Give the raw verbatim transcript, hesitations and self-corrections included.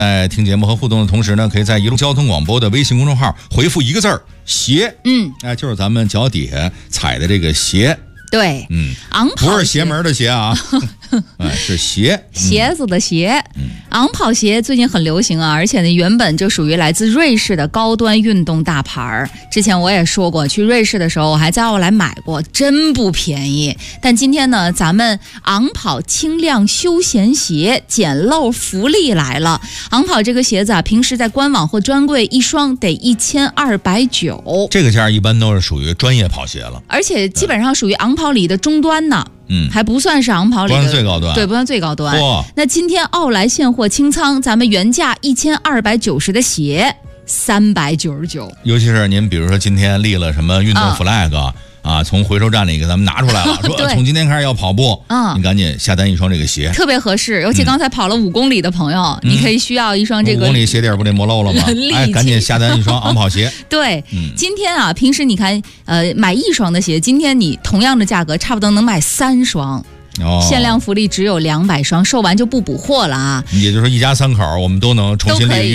在听节目和互动的同时呢，可以在一路交通广播的微信公众号回复一个字儿“鞋”， 嗯， 哎，就是咱们脚底下踩的这个鞋。 对， 嗯， 昂跑不是邪门的鞋啊，哎，是鞋， 鞋子的鞋。 嗯， 昂跑鞋最近很流行啊，而且呢，原本就属于来自瑞士的高端运动大牌儿。之前我也说过，去瑞士的时候我还在奥莱买过，真不便宜。但今天呢，咱们昂跑轻量休闲鞋捡漏福利来了。昂跑这个鞋子啊，平时在官网或专柜一双得一千二百九， 这个价一般都是属于专业跑鞋了， 而且基本上属于昂跑里的中端呢。 嗯， 还不算是昂跑里的不算最高端， 对，不算最高端。 哇， 那今天奥莱现货清仓，咱们原价一千二百九十的鞋，三百九十九。 尤其是您比如说今天立了什么运动 flag 啊，啊从回收站里给咱们拿出来了，说从今天开始要跑步， 嗯， 你赶紧下单一双这个鞋， 特别合适。尤其刚才跑了五公里的朋友， 嗯、 你可以需要一双这个五公里鞋底不得磨漏了吗？哎，赶紧下单一双昂跑鞋。 对， 嗯， 今天啊，平时你看，呃，买一双的鞋，今天你同样的价格，差不多能买三双。 哦， 限量福利只有两百双，售完就不补货了啊！ 也就是说，一家三口我们都能重新利用。